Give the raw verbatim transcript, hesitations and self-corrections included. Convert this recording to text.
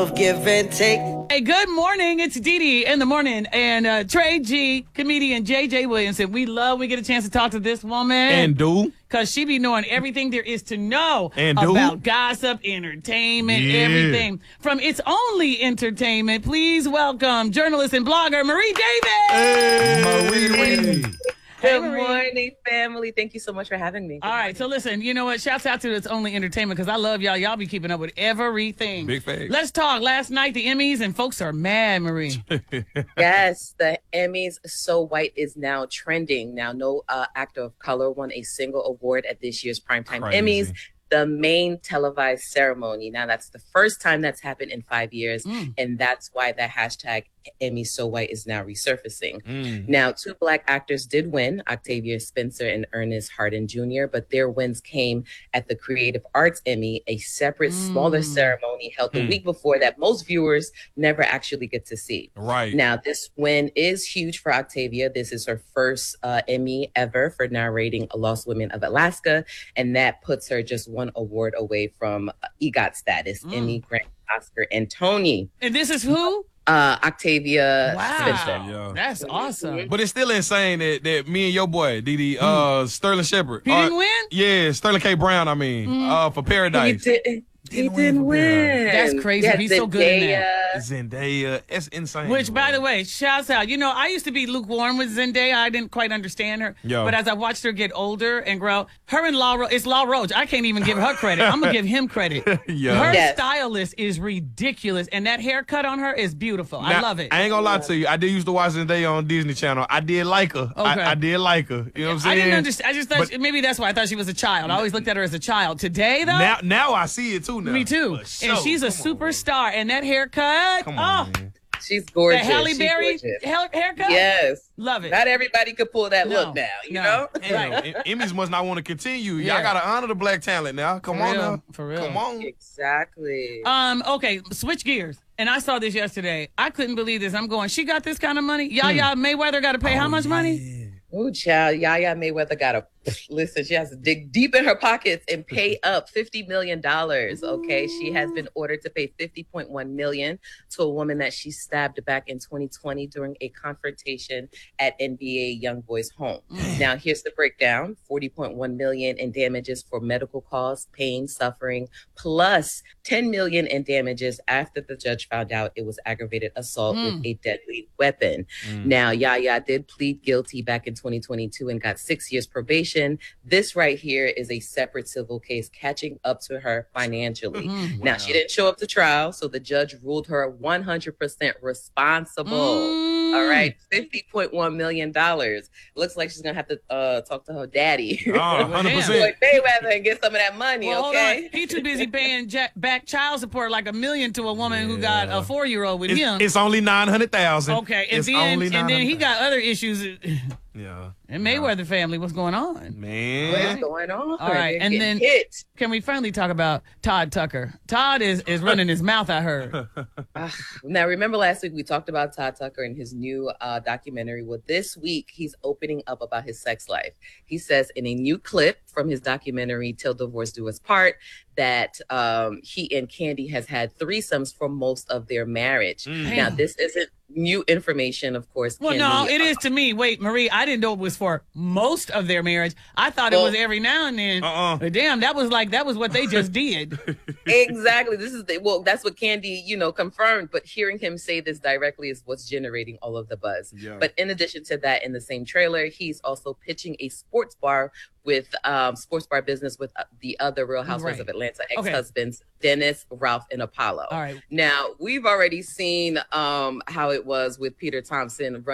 Give and take. Hey, good morning. It's Dee Dee in the morning. And uh, Trey G, comedian J J Williamson. We love we get a chance to talk to this woman. And do. Because she be knowing everything there is to know and do. about gossip, entertainment, yeah. everything. From It's Only Entertainment, please welcome journalist and blogger Marie Davis. Hey, Marie. Hey, Good morning, family. Thank you so much for having me. All right, so listen, you know what? Shouts out to It's Only Entertainment because I love y'all. Y'all be keeping up with everything. Big facts. Let's talk. Last night, the Emmys, and folks are mad, Marie. Yes, the Emmys So White is now trending. Now, no uh, actor of color won a single award at this year's Primetime Crazy. Emmys. The main televised ceremony. Now, that's the first time that's happened in five years. Mm. And that's why the hashtag Emmy So White is now resurfacing. Mm. Now, two Black actors did win, Octavia Spencer and Ernest Hardin Junior, but their wins came at the Creative Arts Emmy, a separate, Mm. smaller ceremony held the Mm. week before that most viewers never actually get to see. Right. Now, this win is huge for Octavia. This is her first uh, Emmy ever for narrating A Lost Women of Alaska, and that puts her just one award away from uh, EGOT status, Mm. Emmy, Grammy, Oscar, and Tony. And this is who? Uh, Octavia Wow. Spencer. Yeah. That's awesome. But it's still insane that, that me and your boy, Dee Dee, uh, Sterling Shepard. He uh, didn't win? Yeah, Sterling K. Brown, I mean, Mm. uh, for He Paradise. didn't, he Didn't win didn't for win. That's crazy. Yeah, He's so good in that. Zendaya. Zendaya. It's insane. Which, by bro. the way, shouts out. You know, I used to be lukewarm with Zendaya. I didn't quite understand her. Yo. But as I watched her get older and grow, her and Law Ro- it's Law Roach. I can't even give her credit. I'm going to give him credit. Yeah. Her Yes. stylist is ridiculous. And that haircut on her is beautiful. I Now, love it. I ain't gonna lie to you. I did used to watch Zendaya on Disney Channel. I did like her. Okay. I, I did like her. You know what I'm saying? I didn't understand. I just thought But- she- maybe that's why I thought she was a child. I always looked at her as a child. Today, though, Now, now I see it too. Now. me too. For sure. And she's a Come on, superstar. And that haircut, Come on, oh, man. She's that gorgeous. Halle She's Berry gorgeous. hair- haircut, Yes. love it. Not everybody could pull that No. look now, you No. know? Damn, Right. Em- Emmys must not want to continue. Yeah. Y'all gotta honor the black talent now. Come For on real, now. for real. Come on. Exactly. Um, okay, switch gears. And I saw this yesterday. I couldn't believe this. I'm going, she got this kind of money? Yaya Mayweather got to pay how much money? Ooh, child, Yaya Mayweather got to listen. She has to dig deep in her pockets and pay up fifty million dollars. Okay, she has been ordered to pay fifty point one million dollars to a woman that she stabbed back in twenty twenty during a confrontation at N B A YoungBoy's home. Now, here's the breakdown: forty point one million dollars in damages for medical costs, pain, suffering, plus ten million dollars in damages after the judge found out it was aggravated assault Mm. with a deadly weapon. Mm. Now, Yaya did plead guilty back in twenty twenty-two and got six years probation. This right here is a separate civil case catching up to her financially. Mhm. Now, she didn't show up to trial, so the judge ruled her one hundred percent responsible. Mm. All right, fifty point one million dollars. Looks like she's going to have to uh, talk to her daddy. Oh, one hundred percent. Floyd Mayweather and get some of that money, Well, hold okay? on. He too busy paying ja- back child support like a million to a woman who got Yeah. a four-year-old with It's, him. it's only nine hundred thousand. Okay, and it's then only and then he got other issues in Yeah. Mayweather family. What's going on? Man. What's going on? All right, They're and getting then- hit. Can we finally talk about Todd Tucker? Todd is is running his mouth, I heard. Ah, now, remember last week we talked about Todd Tucker and his new uh, documentary. Well, this week he's opening up about his sex life. He says in a new clip from his documentary, Till Divorce Do Us Part, that um, he and Candy has had threesomes for most of their marriage. Mm. Now, Damn. this isn't new information, of course. Well, Candy, no, it is to me. Wait, Marie, I didn't know it was for most of their marriage. I thought Well- it was every now and then. Uh-uh. But damn, that was like that was what they just did. Exactly. This is the, well, that's what Candy, you know, confirmed. But hearing him say this directly is what's generating all of the buzz. Yeah. But in addition to that, in the same trailer, he's also pitching a sports bar with um, sports bar business with uh, the other Real Housewives Right. of Atlanta Okay. ex-husbands, Dennis, Ralph, and Apollo. All right. Now, we've already seen um, how it was with Peter Thompson